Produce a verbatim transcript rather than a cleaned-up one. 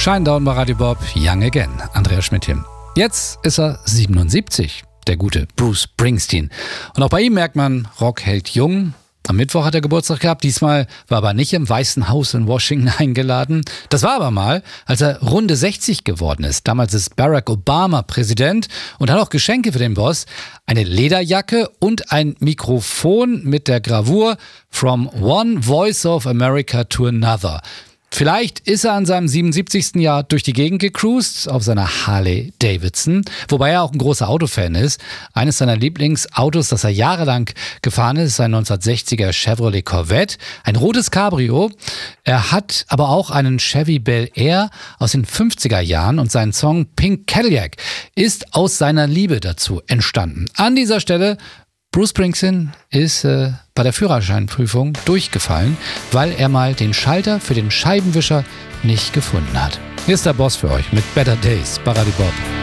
Shinedown bei Radio Bob, Young Again, Andreas Schmidt hier. Jetzt ist er siebenundsiebzig, der gute Bruce Springsteen. Und auch bei ihm merkt man, Rock hält jung. Am Mittwoch hat er Geburtstag gehabt, diesmal war er aber nicht im Weißen Haus in Washington eingeladen. Das war aber mal, als er runde sechzig geworden ist. Damals ist Barack Obama Präsident und hat auch Geschenke für den Boss. Eine Lederjacke und ein Mikrofon mit der Gravur From One Voice of America to Another. Vielleicht ist er an seinem siebenundsiebzigsten Jahr durch die Gegend gecruised auf seiner Harley Davidson, wobei er auch ein großer Autofan ist. Eines seiner Lieblingsautos, das er jahrelang gefahren ist, ist ein neunzehnhundertsechziger Chevrolet Corvette, ein rotes Cabrio. Er hat aber auch einen Chevy Bel Air aus den fünfziger Jahren und sein Song Pink Cadillac ist aus seiner Liebe dazu entstanden. An dieser Stelle, Bruce Springsteen ist äh, bei der Führerscheinprüfung durchgefallen, weil er mal den Schalter für den Scheibenwischer nicht gefunden hat. Hier ist der Boss für euch mit Better Days bei Radio Bob.